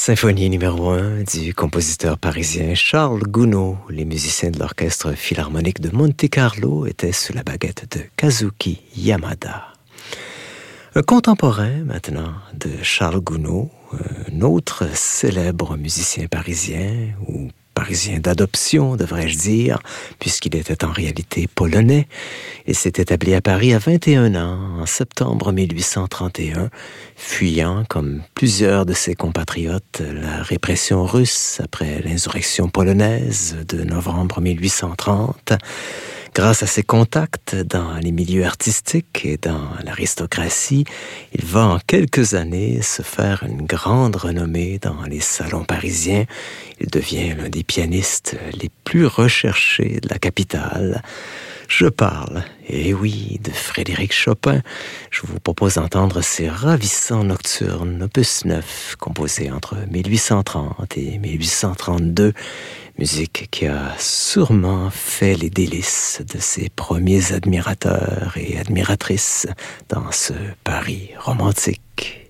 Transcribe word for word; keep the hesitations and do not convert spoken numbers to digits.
Symphonie numéro un du compositeur parisien Charles Gounod. Les musiciens de l'Orchestre Philharmonique de Monte-Carlo étaient sous la baguette de Kazuki Yamada. Un contemporain maintenant de Charles Gounod, un autre célèbre musicien parisien, ou parisien d'adoption, devrais-je dire, puisqu'il était en réalité polonais. Il s'est établi à Paris à vingt et un ans, en septembre mille huit cent trente et un, fuyant, comme plusieurs de ses compatriotes, la répression russe après l'insurrection polonaise de novembre mille huit cent trente. Grâce à ses contacts dans les milieux artistiques et dans l'aristocratie, il va en quelques années se faire une grande renommée dans les salons parisiens. Il devient l'un des pianistes les plus recherchés de la capitale. Je parle, eh oui, de Frédéric Chopin. Je vous propose d'entendre ses ravissants nocturnes, opus neuf, composés entre mille huit cent trente et mille huit cent trente-deux. Musique qui a sûrement fait les délices de ses premiers admirateurs et admiratrices dans ce Paris romantique.